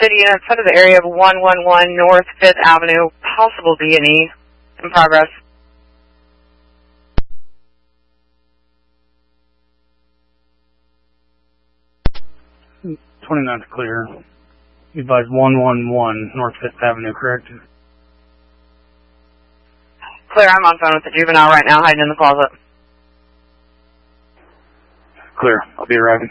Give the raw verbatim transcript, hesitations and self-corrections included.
city units, head to the area of one one one North fifth Avenue, possible B and E in progress. twenty-ninth clear. You advise one one one North fifth Avenue, correct? Clear, I'm on phone with the juvenile right now, hiding in the closet. Clear. I'll be arriving.